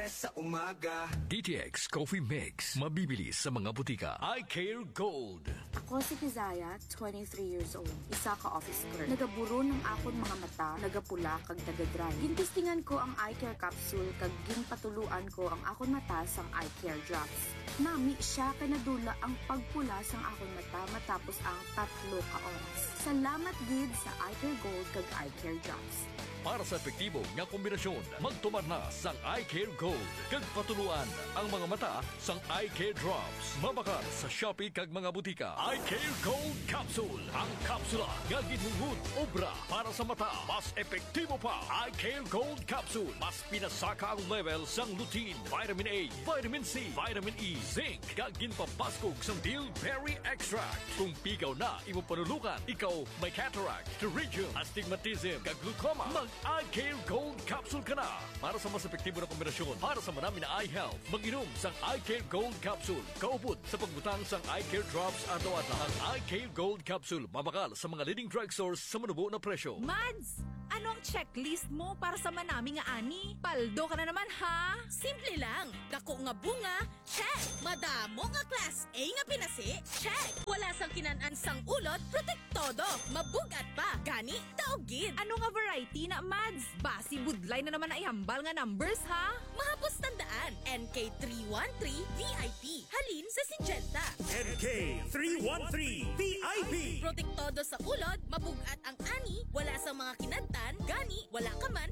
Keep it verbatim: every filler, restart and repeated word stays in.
sa umaga. D T X Coffee Mix. Mabibili sa mga butika. I Care Gold. Ako si Kizaya, twenty-three years old. Isa ka office girl. Nagaburo ng akon mga mata, nagapula kag nagadry. Gintistingan ko ang eye care capsule kag ginpatuluan ko ang akon mata sang eye care drops. Nami siya kay nadula ang pagpula sang akon mata matapos ang tatlo ka oras. Salamat gid sa Eye Care Gold kag Eye Care Drops. Para sa epektibo nga kombinasyon, magtumar na sang Eye Care Gold. Kag patuluan ang mga mata sang Eye Care Drops. Mabakar sa Shopee kag mga butika. Eye Care Gold Capsule. Ang kapsula nga ginhungod obra para sa mata. Mas epektibo pa. Eye Care Gold Capsule. Mas pinasaka ang level sang lutein, vitamin A, vitamin C, vitamin E, zinc. Kag ginpapaskog sang bilberry extract. Kung pigaw na imo panulukan, ikaw may cataract, pterygium, astigmatism, kag glaucoma, Mag-Eye Care Gold Capsule ka na. Para sa mas epektibo na kombinasyon, para sa marami na eye health, mag-inom sang Eye Care Gold Capsule. Kaupod sa pagbutang sang Eye Care Drops ato-ato. Ang Eye Care Gold Capsule, mabakal sa mga leading drugstores sa manubo na presyo. Mads! Ano ang checklist mo para sa manami nga ani? Paldo ka na naman, ha? Simple lang. Dako nga bunga, check. Madamo nga class A nga pinasi, check. Wala sang kinanan sang ulod, protektodo. Mabugat pa. Gani, taogid. Ano nga variety na, Mads? Basi budlay na naman na ihambal nga numbers, ha? Mahapos tandaan, N K three one three V I P. Halin sa Syngenta. N K three one three V I P. Protektodo sa ulod, mabugat ang ani, wala sa mga kinantan, gani, wala ka man